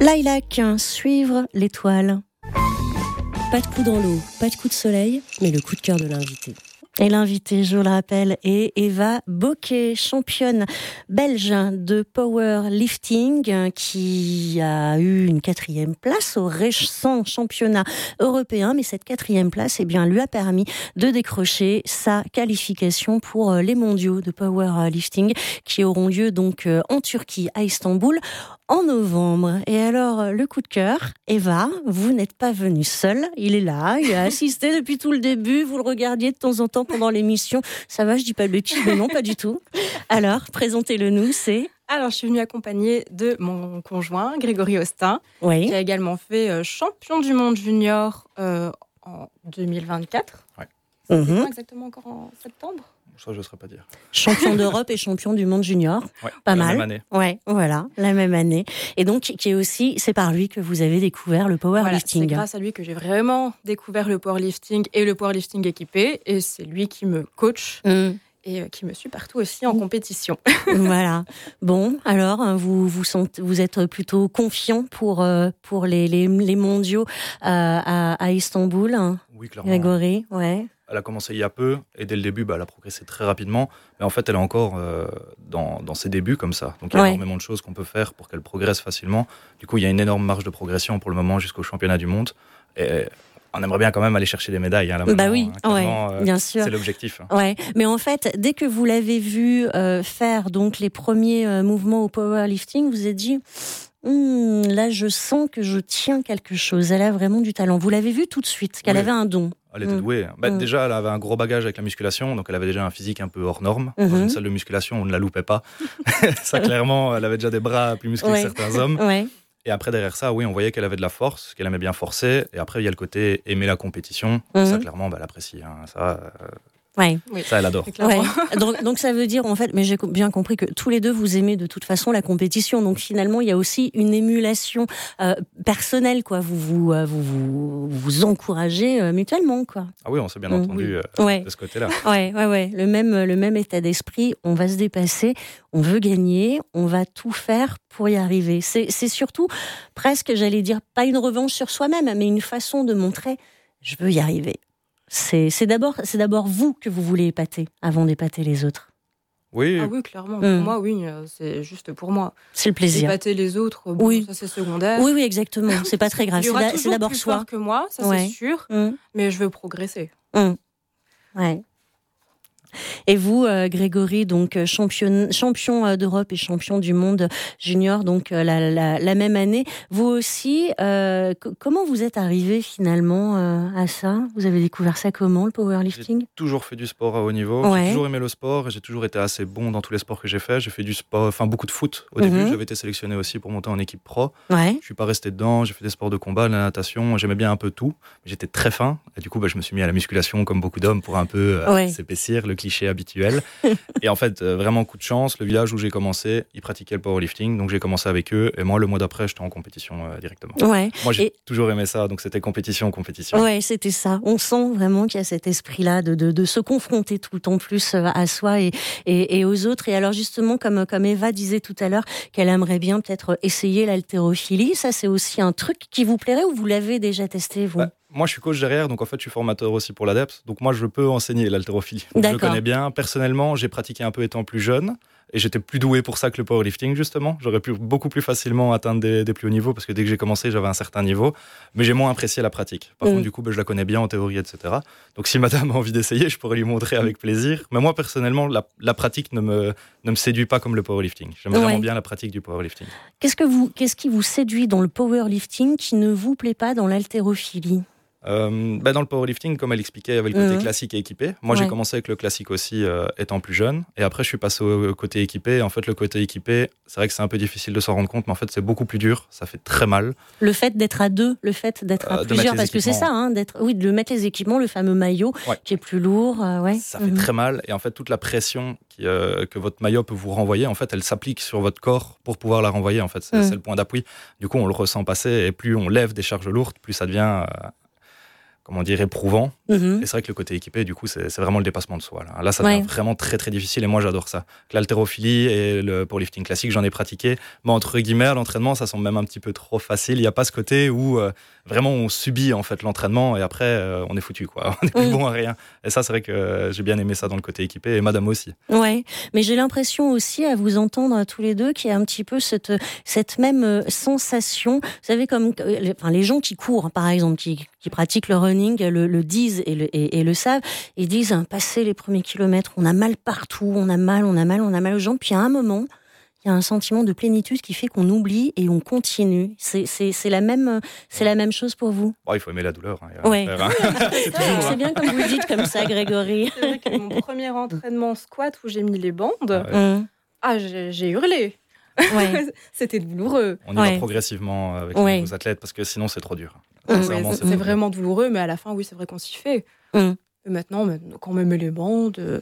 Lilac, suivre l'étoile. Pas de coup dans l'eau, pas de coup de soleil, mais le coup de cœur de l'invité. Et l'invitée, je le rappelle, est Eva Bocquet, championne belge de powerlifting, qui a eu une 4e place au récent championnat européen. Mais cette 4e place, lui a permis de décrocher sa qualification pour les mondiaux de powerlifting qui auront lieu donc en Turquie, à Istanbul, en novembre. Et alors, le coup de cœur, Eva, vous n'êtes pas venue seule. Il est là, il a assisté depuis tout le début. Vous le regardiez de temps en temps pendant l'émission. Ça va, je dis pas de bêtises, mais non, pas du tout. Alors, présentez-le-nous, c'est... Alors, je suis venue accompagnée de mon conjoint, Grégory Austin, oui, qui a également fait champion du monde junior en 2024. Ouais. C'est quand exactement encore en septembre ? Ça, je ne saurais pas dire. Champion d'Europe et champion du monde junior. Ouais, pas mal. La même année. Ouais, voilà, la même année. Et donc, qui est aussi, c'est par lui que vous avez découvert le powerlifting. Voilà, c'est grâce à lui que j'ai vraiment découvert le powerlifting et le powerlifting équipé. Et c'est lui qui me coach et qui me suit partout aussi en compétition. Voilà. Bon, alors, vous êtes plutôt confiant pour les mondiaux à Istanbul, Oui, clairement. Grégory, ouais. Elle a commencé il y a peu, et dès le début, elle a progressé très rapidement. Mais en fait, elle est encore dans ses débuts comme ça. Donc, il y a énormément de choses qu'on peut faire pour qu'elle progresse facilement. Du coup, il y a une énorme marge de progression pour le moment jusqu'au championnat du monde. Et on aimerait bien quand même aller chercher des médailles. Là, bah oui, bien sûr. C'est l'objectif. Ouais. Mais en fait, dès que vous l'avez vu faire donc les premiers mouvements au powerlifting, vous vous êtes dit... là, je sens que je tiens quelque chose. Elle a vraiment du talent. Vous l'avez vu tout de suite, qu'elle avait un don. Elle était douée. Déjà, elle avait un gros bagage avec la musculation, donc elle avait déjà un physique un peu hors norme. Dans une salle de musculation, on ne la loupait pas. Ça, clairement, elle avait déjà des bras plus musclés que certains hommes. Ouais. Et après, derrière ça, oui, on voyait qu'elle avait de la force, qu'elle aimait bien forcer. Et après, il y a le côté aimer la compétition. Ça, clairement, elle apprécie. Ouais. Ça, elle adore. Ouais. Donc ça veut dire, en fait, mais j'ai bien compris que tous les deux, vous aimez de toute façon la compétition. Donc finalement, il y a aussi une émulation personnelle, quoi. Vous encouragez mutuellement, quoi. Ah oui, on s'est bien entendu de ce côté-là. Ouais. Le même état d'esprit. On va se dépasser, on veut gagner, on va tout faire pour y arriver. C'est surtout presque, j'allais dire, pas une revanche sur soi-même, mais une façon de montrer, je veux y arriver. C'est d'abord vous que vous voulez épater avant d'épater les autres. Oui. Ah oui, clairement. Pour moi, oui, c'est juste pour moi. C'est le plaisir. Épater les autres, ça c'est secondaire. Oui, exactement. C'est pas très grave. Il y aura toujours d'abord plus soi. fort que moi, ça c'est sûr. Mais je veux progresser. Ouais. Et vous, Grégory, donc champion d'Europe et champion du monde junior, donc la même année. Vous aussi, comment vous êtes arrivé finalement à ça ? Vous avez découvert ça comment, le powerlifting ? J'ai toujours fait du sport à haut niveau. J'ai toujours aimé le sport et j'ai toujours été assez bon dans tous les sports que j'ai fait. J'ai fait du sport, beaucoup de foot au début. J'avais été sélectionné aussi pour monter en équipe pro. Je suis pas resté dedans. J'ai fait des sports de combat, de la natation. J'aimais bien un peu tout. J'étais très fin et du coup, je me suis mis à la musculation comme beaucoup d'hommes pour un peu s'épaissir, le cliché habituel. Et en fait, vraiment coup de chance, le village où j'ai commencé, ils pratiquaient le powerlifting, donc j'ai commencé avec eux. Et moi, le mois d'après, j'étais en compétition directement. Moi, j'ai toujours aimé ça, donc c'était compétition. Ouais, c'était ça. On sent vraiment qu'il y a cet esprit-là de se confronter tout le temps plus à soi et aux autres. Et alors justement, comme Eva disait tout à l'heure, qu'elle aimerait bien peut-être essayer l'haltérophilie, ça c'est aussi un truc qui vous plairait ou vous l'avez déjà testé, vous ? Moi, je suis coach derrière, donc en fait, je suis formateur aussi pour l'ADEPS. Donc moi, je peux enseigner l'haltérophilie. Je le connais bien. Personnellement, j'ai pratiqué un peu étant plus jeune. Et j'étais plus doué pour ça que le powerlifting, justement. J'aurais pu beaucoup plus facilement atteindre des plus hauts niveaux, parce que dès que j'ai commencé, j'avais un certain niveau. Mais j'ai moins apprécié la pratique. Par contre, du coup, je la connais bien en théorie, etc. Donc si madame a envie d'essayer, je pourrais lui montrer avec plaisir. Mais moi, personnellement, la pratique ne me séduit pas comme le powerlifting. J'aime vraiment bien la pratique du powerlifting. Qu'est-ce qui vous séduit dans le powerlifting qui ne vous plaît pas dans l'haltérophilie ? Dans le powerlifting, comme elle expliquait, il y avait le côté classique et équipé. Moi, j'ai commencé avec le classique aussi, étant plus jeune. Et après, je suis passé au côté équipé. Et en fait, le côté équipé, c'est vrai que c'est un peu difficile de s'en rendre compte, mais en fait, c'est beaucoup plus dur. Ça fait très mal. Le fait d'être à deux, le fait d'être à plusieurs, parce que c'est ça, de mettre les équipements, le fameux maillot qui est plus lourd. Ça fait très mal. Et en fait, toute la pression que votre maillot peut vous renvoyer, en fait, elle s'applique sur votre corps pour pouvoir la renvoyer. En fait, c'est le point d'appui. Du coup, on le ressent passer. Et plus on lève des charges lourdes, plus ça devient éprouvant. Et c'est vrai que le côté équipé, du coup, c'est vraiment le dépassement de soi. Là, ça devient vraiment très, très difficile et moi, j'adore ça. L'haltérophilie et le powerlifting classique, j'en ai pratiqué. Mais entre guillemets, à l'entraînement, ça semble même un petit peu trop facile. Il n'y a pas ce côté où vraiment on subit en fait l'entraînement et après, on est foutu, quoi. On n'est plus bon à rien. Et ça, c'est vrai que j'ai bien aimé ça dans le côté équipé et madame aussi. Ouais, mais j'ai l'impression aussi, à vous entendre tous les deux, qu'il y a un petit peu cette même sensation. Vous savez, comme les gens qui courent, par exemple, qui pratiquent le running, le disent et le savent, ils disent, passer les premiers kilomètres, on a mal partout, on a mal aux jambes, puis à un moment, il y a un sentiment de plénitude qui fait qu'on oublie et on continue. C'est la même chose pour vous? Il faut aimer la douleur. Ouais. C'est bien comme vous le dites comme ça, Grégory. C'est vrai que mon premier entraînement squat où j'ai mis les bandes, j'ai hurlé. Ouais. C'était douloureux. On y va progressivement avec nos athlètes parce que sinon c'est trop dur. C'est vraiment douloureux, mais à la fin, oui, c'est vrai qu'on s'y fait. Et maintenant, quand on me met les bandes,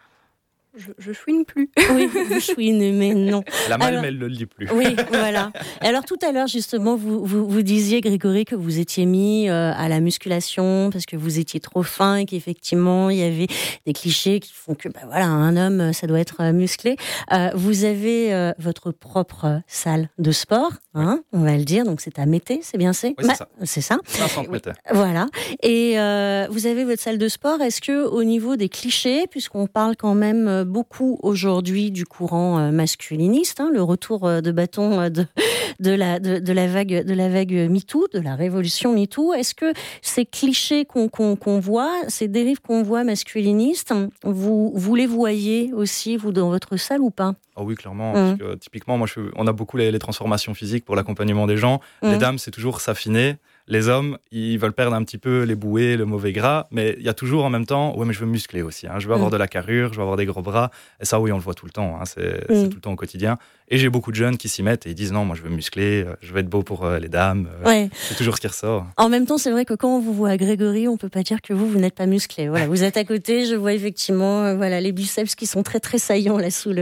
je chouine plus. Oui, vous chouinez, mais non. La mal, mais elle ne le dit plus. Oui, voilà. Alors tout à l'heure, justement, vous disiez, Grégory, que vous étiez mis à la musculation parce que vous étiez trop fin et qu'effectivement, il y avait des clichés qui font que, un homme, ça doit être musclé. Vous avez votre propre salle de sport, on va le dire. Donc c'est à Mété, c'est bien Oui, c'est ça. C'est ça. 500 Mété. Voilà. Et vous avez votre salle de sport. Est-ce que au niveau des clichés, puisqu'on parle quand même beaucoup aujourd'hui du courant masculiniste, le retour de bâton de la vague MeToo, de la révolution MeToo. Est-ce que ces clichés qu'on voit, ces dérives qu'on voit masculinistes, vous les voyez aussi, vous, dans votre salle ou pas? Oui, clairement. Parce que, typiquement, on a beaucoup les transformations physiques pour l'accompagnement des gens. Les dames, c'est toujours s'affiner. Les hommes, ils veulent perdre un petit peu les bouées, le mauvais gras, mais il y a toujours en même temps, mais je veux muscler aussi. Je veux avoir de la carrure, je veux avoir des gros bras. Et ça, oui, on le voit tout le temps. C'est tout le temps au quotidien. Et j'ai beaucoup de jeunes qui s'y mettent et ils disent non, moi je veux muscler, je veux être beau pour les dames. C'est toujours ce qui ressort. En même temps, c'est vrai que quand on vous voit à Grégory, on peut pas dire que vous n'êtes pas musclé. Voilà, vous êtes à côté, je vois effectivement les biceps qui sont très très saillants là sous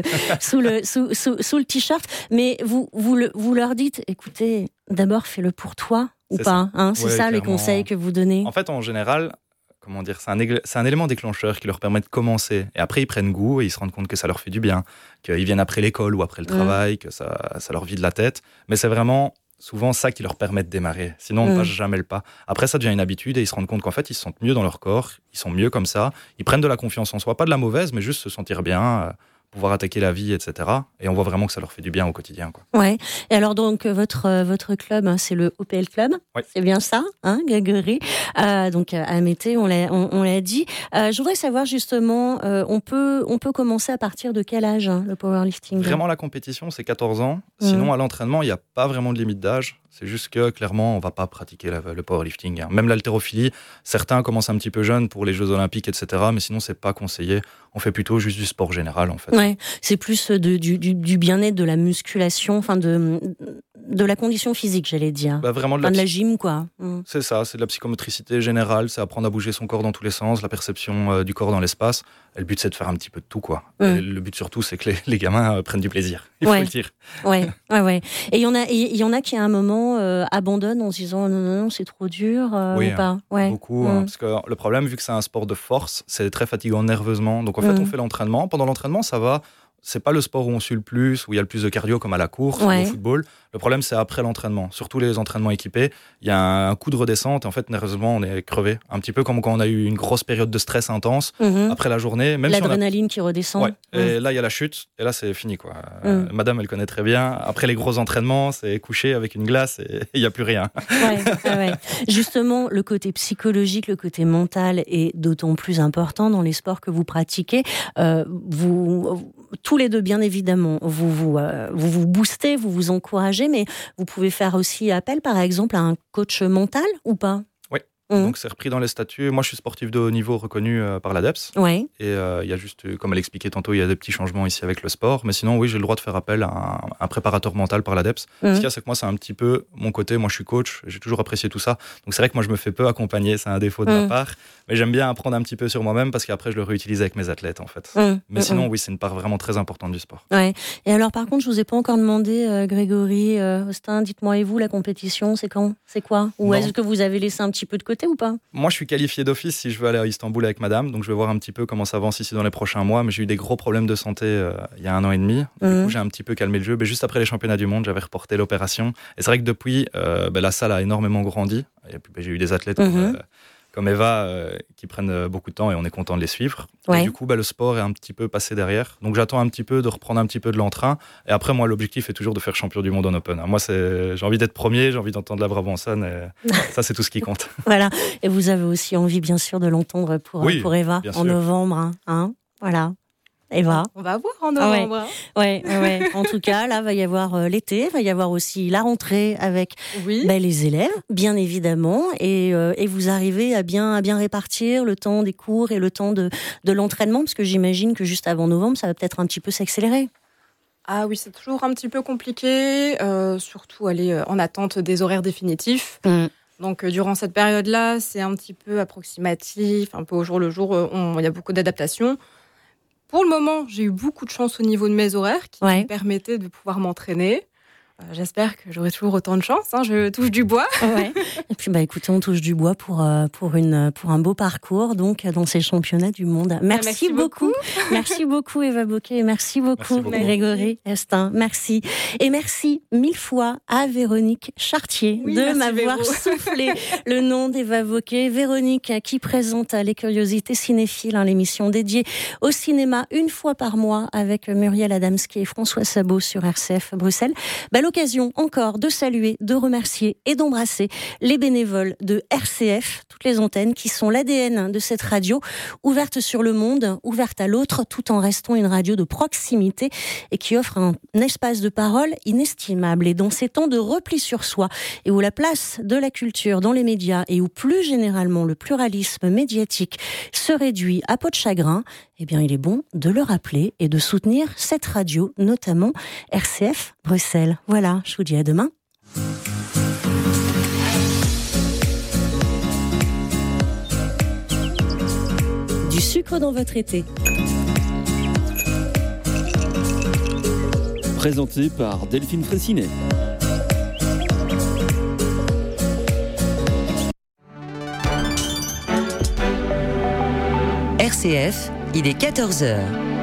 le t-shirt. Mais vous leur dites, écoutez, d'abord fais-le pour toi. Ou pas, c'est ça les conseils que vous donnez. En fait, en général, c'est un élément déclencheur qui leur permet de commencer. Et après, ils prennent goût et ils se rendent compte que ça leur fait du bien, qu'ils viennent après l'école ou après le travail, que ça leur vide la tête. Mais c'est vraiment souvent ça qui leur permet de démarrer. Sinon, on ne passe jamais le pas. Après, ça devient une habitude et ils se rendent compte qu'en fait, ils se sentent mieux dans leur corps, ils sont mieux comme ça. Ils prennent de la confiance en soi, pas de la mauvaise, mais juste se sentir bien, pouvoir attaquer la vie, etc. Et on voit vraiment que ça leur fait du bien au quotidien, quoi. Ouais. Et alors donc votre club, c'est le OPL Club. Oui. C'est bien ça, Grégory. Donc à Mété, on l'a dit. Je voudrais savoir justement, on peut commencer à partir de quel âge le powerlifting? Vraiment, la compétition, c'est 14 ans. Sinon, à l'entraînement, il n'y a pas vraiment de limite d'âge. C'est juste que, clairement, on ne va pas pratiquer le powerlifting. Même l'haltérophilie, certains commencent un petit peu jeunes pour les Jeux Olympiques, etc. Mais sinon, ce n'est pas conseillé. On fait plutôt juste du sport général, en fait. Ouais, c'est plus du bien-être, de la musculation, enfin de la condition physique, j'allais dire. Vraiment de la gym, quoi. C'est ça, c'est de la psychomotricité générale, c'est apprendre à bouger son corps dans tous les sens, la perception du corps dans l'espace. Et le but, c'est de faire un petit peu de tout, quoi. Et le but surtout, c'est que les gamins prennent du plaisir. Il faut le dire. Ouais. Et il y en a qui, à un moment, abandonnent en se disant non, c'est trop dur, ou pas. Beaucoup. Parce que le problème, vu que c'est un sport de force, c'est très fatigant nerveusement. Donc en fait, on fait l'entraînement. Pendant l'entraînement, ça va. C'est pas le sport où on sue le plus, où il y a le plus de cardio comme à la course ou au football. Le problème, c'est après l'entraînement. Surtout les entraînements équipés, il y a un coup de redescente et en fait, nerveusement, on est crevé. Un petit peu comme quand on a eu une grosse période de stress intense après la journée. Même l'adrénaline qui redescend. Et là, il y a la chute et là, c'est fini, quoi. Madame, elle connaît très bien. Après les gros entraînements, c'est coucher avec une glace et il n'y a plus rien. Justement, le côté psychologique, le côté mental est d'autant plus important dans les sports que vous pratiquez. Tous les deux, bien évidemment, vous boostez, vous vous encouragez, mais vous pouvez faire aussi appel, par exemple, à un coach mental ou pas? Oui. Donc c'est repris dans les statuts. Moi, je suis sportif de haut niveau reconnu par l'ADEPS. Ouais. Et il y a juste, comme elle expliquait tantôt, il y a des petits changements ici avec le sport. Mais sinon, oui, j'ai le droit de faire appel à un préparateur mental par l'ADEPS. Ce qu'il y a, c'est que moi, c'est un petit peu mon côté. Moi, je suis coach. J'ai toujours apprécié tout ça. Donc c'est vrai que moi, je me fais peu accompagner. C'est un défaut de ma part. Mais j'aime bien apprendre un petit peu sur moi-même parce qu'après, je le réutilise avec mes athlètes, en fait. Mais sinon, oui, c'est une part vraiment très importante du sport. Ouais. Et alors, par contre, je vous ai pas encore demandé, Grégory, Austin, dites-moi, et vous, la compétition, c'est quand? C'est quoi? Ou est-ce que vous avez laissé un petit peu de côté? souhaitez ou pas? Moi, je suis qualifié d'office si je veux aller à Istanbul avec madame, donc je vais voir un petit peu comment ça avance ici dans les prochains mois, mais j'ai eu des gros problèmes de santé il y a 1 an et demi, du coup j'ai un petit peu calmé le jeu, mais juste après les championnats du monde, j'avais reporté l'opération, et c'est vrai que depuis, la salle a énormément grandi, et puis j'ai eu des athlètes comme Eva qui prennent beaucoup de temps et on est content de les suivre. Ouais. Et du coup, le sport est un petit peu passé derrière. Donc j'attends un petit peu de reprendre un petit peu de l'entrain. Et après, moi, l'objectif est toujours de faire champion du monde en Open. Moi, j'ai envie d'être premier, j'ai envie d'entendre la Brabançonne. Et ça, c'est tout ce qui compte. Voilà. Et vous avez aussi envie, bien sûr, de l'entendre pour Eva en novembre. Voilà. Eva. On va voir en novembre. Ouais. En tout cas, là, va y avoir l'été, va y avoir aussi la rentrée avec les élèves, bien évidemment, et vous arrivez à bien répartir le temps des cours et le temps de l'entraînement, parce que j'imagine que juste avant novembre, ça va peut-être un petit peu s'accélérer. Ah oui, c'est toujours un petit peu compliqué, surtout aller en attente des horaires définitifs. Donc, durant cette période-là, c'est un petit peu approximatif, un peu au jour le jour, il y a beaucoup d'adaptations. Pour le moment, j'ai eu beaucoup de chance au niveau de mes horaires qui me permettaient de pouvoir m'entraîner. J'espère que j'aurai toujours autant de chance. Je touche du bois. Ouais. Et puis, écoutez, on touche du bois pour un beau parcours donc dans ces championnats du monde. Merci beaucoup. Merci beaucoup, Eva Bocquet. Merci beaucoup, Grégory Estin. Merci. Et merci 1000 fois à Véronique Chartier de m'avoir soufflé le nom d'Eva Bocquet. Véronique qui présente Les Curiosités Cinéphiles, l'émission dédiée au cinéma 1 fois par mois avec Muriel Adamski et François Sabot sur RCF Bruxelles. L'occasion encore de saluer, de remercier et d'embrasser les bénévoles de RCF, toutes les antennes qui sont l'ADN de cette radio, ouverte sur le monde, ouverte à l'autre, tout en restant une radio de proximité et qui offre un espace de parole inestimable. Et dans ces temps de repli sur soi et où la place de la culture dans les médias et où plus généralement le pluralisme médiatique se réduit à peau de chagrin, il est bon de le rappeler et de soutenir cette radio, notamment RCF Bruxelles. Voilà, je vous dis à demain. Du sucre dans votre été. Présenté par Delphine Fraissinet. RCF, il est 14h.